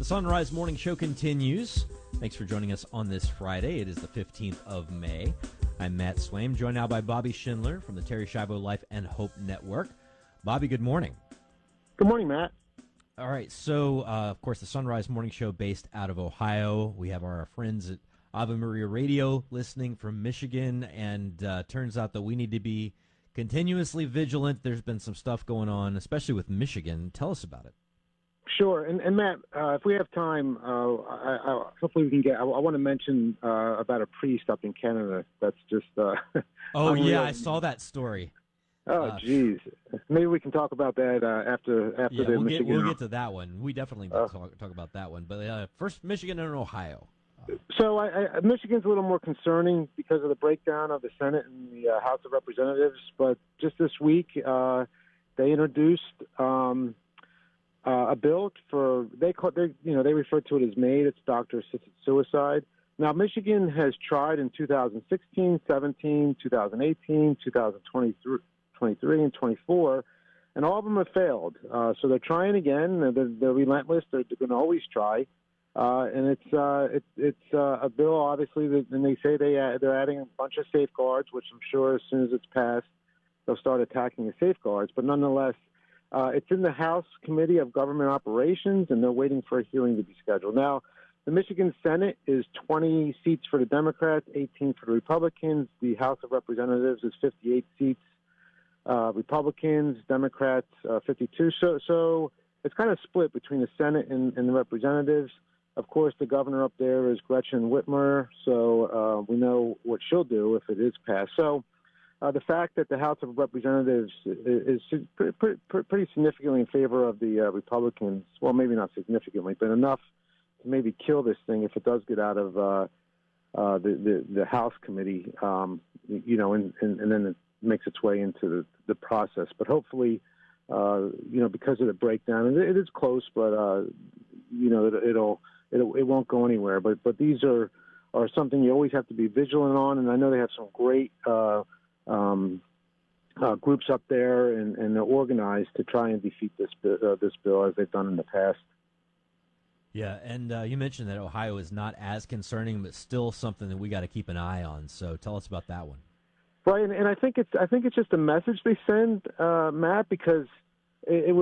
Sunrise Morning Show continues. Thanks for joining us on this Friday. It is the 15th of May. I'm Matt Swaim, joined now by Bobby Schindler from the Terry Schiavo Life and Hope Network. Bobby, good morning. Good morning, Matt. All right, so, of course, the Sunrise Morning Show based out of Ohio. We have our friends at Ave Maria Radio listening from Michigan, and turns out that we need to be continuously vigilant. There's been some stuff going on, especially with Michigan. Tell us about it. Sure. And Matt, if we have time, hopefully we can get – I want to mention about a priest up in Canada that's just oh, yeah, I saw that story. Oh, geez. Maybe we can talk about that after the Michigan. We'll get to that one. We definitely talk about that one. But first, Michigan and Ohio. So Michigan's a little more concerning because of the breakdown of the Senate and the House of Representatives. But just this week, they introduced a bill for they refer to it as MAID. It's doctor-assisted suicide. Now, Michigan has tried in 2016, 17, 2018, 2023, and 24, and all of them have failed. So they're trying again. They're relentless. They're going to always try. And it's a bill, obviously, and they say they're adding a bunch of safeguards, which I'm sure as soon as it's passed, they'll start attacking the safeguards. But nonetheless, it's in the House Committee of Government Operations, and they're waiting for a hearing to be scheduled. Now, the Michigan Senate is 20 seats for the Democrats, 18 for the Republicans. The House of Representatives is 58 seats, Republicans, Democrats, 52. So it's kind of split between the Senate and the Representatives. Of course, the governor up there is Gretchen Whitmer, so we know what she'll do if it is passed. So the fact that the House of Representatives is pretty significantly in favor of the Republicans, well, maybe not significantly, but enough to maybe kill this thing if it does get out of the House committee, and then it makes its way into the process. But hopefully, because of the breakdown, and it is close, but it won't go anywhere. But these are something you always have to be vigilant on, and I know they have some great groups up there, and they're organized to try and defeat this bill as they've done in the past. Yeah, and you mentioned that Ohio is not as concerning, but still something that we got to keep an eye on. So tell us about that one. Right, and I think it's just a message they send, Matt, because it was.